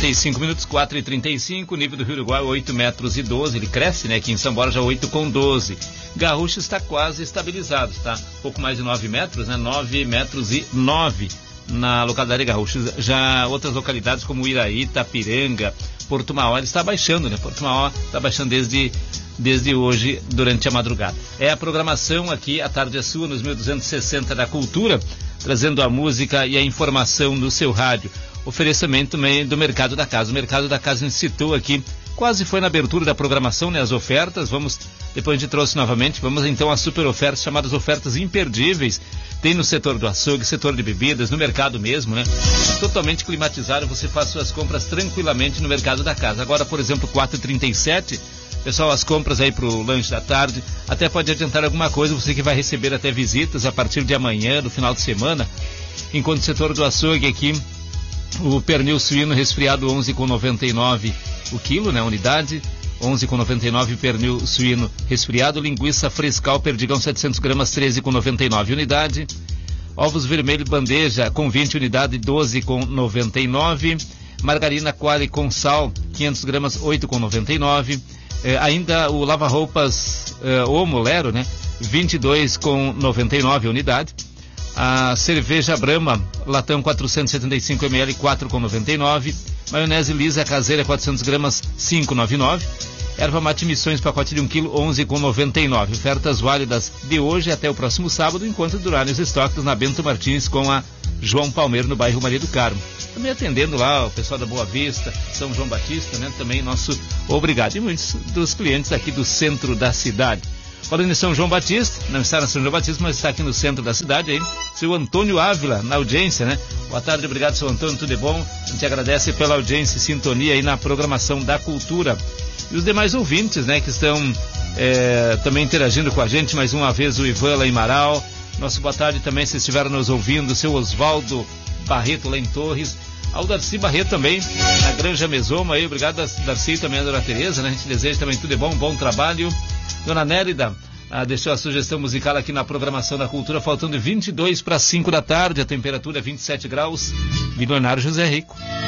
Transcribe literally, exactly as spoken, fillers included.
trinta e cinco minutos, quatro e trinta e cinco, nível do Rio Uruguai oito metros e doze, ele cresce, né, aqui em São Borja oito com doze. Garrucha está quase estabilizado, tá? Pouco mais de nove metros, né, nove metros e nove na localidade de Garrucha. Já outras localidades como Iraí, Itapiranga, Porto Maior, ele está baixando, né, Porto Maior está baixando desde, desde hoje, durante a madrugada. É a programação aqui, a tarde é sua, nos mil duzentos e sessenta da Cultura, trazendo a música e a informação no seu rádio. Oferecimento também do Mercado da Casa. O Mercado da Casa a gente citou aqui, quase foi na abertura da programação, né, as ofertas. Vamos, depois a gente trouxe novamente, vamos então às super ofertas, chamadas ofertas imperdíveis. Tem no setor do açougue, setor de bebidas, no mercado mesmo, né? Totalmente climatizado, você faz suas compras tranquilamente no Mercado da Casa. Agora, por exemplo, quatro e trinta e sete, pessoal, as compras aí pro lanche da tarde, até pode adiantar alguma coisa, você que vai receber até visitas a partir de amanhã, do final de semana. Enquanto o setor do açougue aqui, o pernil suíno resfriado onze com noventa e nove o quilo, né, unidade, onze com noventa e nove pernil suíno resfriado, linguiça frescal perdigão setecentos gramas, treze com noventa e nove unidade, ovos vermelhos bandeja com vinte unidade, doze com noventa e nove, margarina Qualy com sal, quinhentos gramas, oito com noventa e nove, eh, ainda o lava-roupas eh, Omo Lero, né, vinte e dois com noventa e nove unidade. A cerveja Brahma, latão quatrocentos e setenta e cinco mililitros, quatro com noventa e nove. Maionese lisa caseira, quatrocentos gramas, cinco com noventa e nove. Erva mate missões, pacote de um quilo, onze com noventa e nove. Ofertas válidas de hoje até o próximo sábado, enquanto durarem os estoques na Bento Martins com a João Palmeiro, no bairro Maria do Carmo. Também atendendo lá o pessoal da Boa Vista, São João Batista, né? Também nosso obrigado. E muitos dos clientes aqui do centro da cidade. Falando em São João Batista, não está na São João Batista, mas está aqui no centro da cidade, aí, seu Antônio Ávila, na audiência, né? Boa tarde, obrigado, seu Antônio, tudo é bom? A gente agradece pela audiência e sintonia aí na programação da Cultura. E os demais ouvintes, né, que estão é, também interagindo com a gente, mais uma vez o Ivan lá em Marau. Nosso boa tarde também, se estiveram nos ouvindo, o seu Oswaldo Barreto lá em Torres. Ao Darcy Barreto também, na Granja Mesoma aí, obrigado Darcy, também a Dona Tereza, né? A gente deseja também tudo é bom, bom trabalho. Dona Nérida ah, deixou a sugestão musical aqui na programação da Cultura, faltando vinte e dois para cinco da tarde, a temperatura é vinte e sete graus. Milionário José Rico.